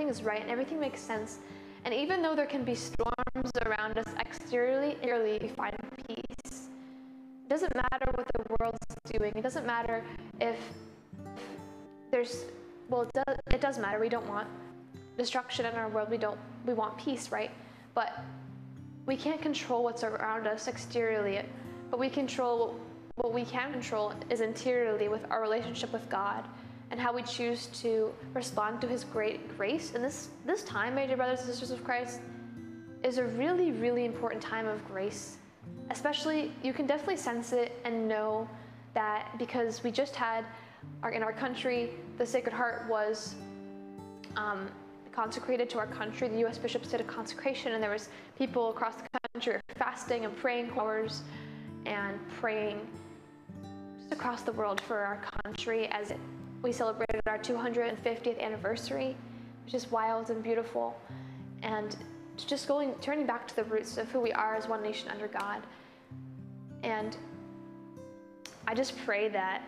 everything is right and everything makes sense. And even though there can be storms around us exteriorly, interiorly we find peace. It doesn't matter what the world's doing. It doesn't matter if there's, well, it does matter. We don't want destruction in our world. We want peace, right? But we can't control what's around us exteriorly, but what we can control is interiorly with our relationship with God and how we choose to respond to His great grace. And this time, my dear brothers and sisters of Christ, is a really, really important time of grace. Especially, you can definitely sense it and know that because we just had, in our country, the Sacred Heart was consecrated to our country. The U.S. bishops did a consecration, and there was people across the country who were fasting and praying hours and praying just across the world for our country as we celebrated our 250th anniversary, which is wild and beautiful. And just turning back to the roots of who we are as one nation under God. And I just pray that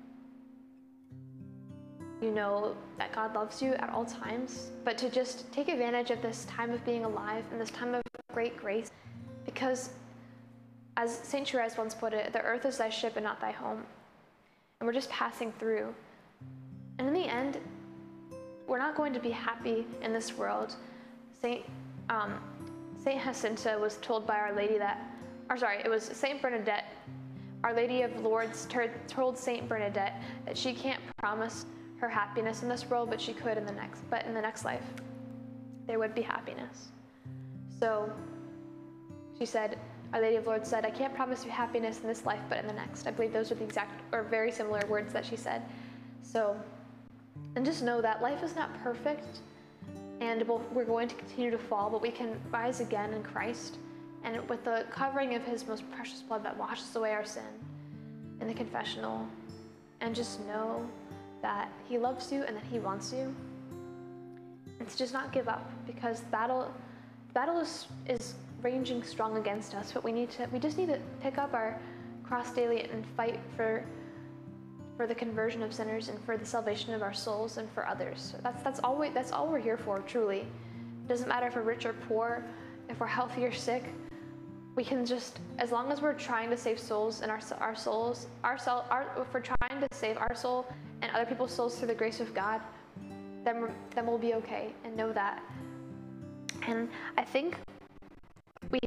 you know that God loves you at all times, but to just take advantage of this time of being alive and this time of great grace, because as St. Therese once put it, the earth is thy ship and not thy home. And we're just passing through. And in the end, we're not going to be happy in this world. Saint Jacinta was told by Our Lady it was Saint Bernadette, Our Lady of Lourdes told Saint Bernadette that she can't promise her happiness in this world, but she could in the next life, there would be happiness. So she said, Our Lady of Lourdes said, I can't promise you happiness in this life, but in the next. I believe those are the exact or very similar words that she said. So, and just know that life is not perfect, and we're going to continue to fall, but we can rise again in Christ, and with the covering of His most precious blood that washes away our sin in the confessional, and just know that He loves you and that He wants you, and to just not give up, because battle is raging strong against us, but we just need to pick up our cross daily and fight for the conversion of sinners and for the salvation of our souls and for others. So that's all we're here for, truly. It doesn't matter if we're rich or poor, if we're healthy or sick. We can just, as long as we're trying to save souls and if we're trying to save our soul and other people's souls through the grace of God, then we'll be okay, and know that. And I think we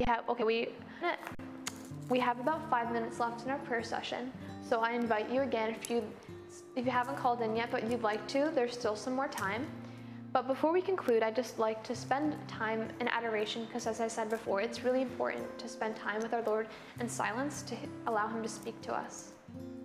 have about 5 minutes left in our prayer session. So I invite you again, if you haven't called in yet, but you'd like to, there's still some more time. But before we conclude, I'd just like to spend time in adoration, because as I said before, it's really important to spend time with our Lord in silence to allow Him to speak to us.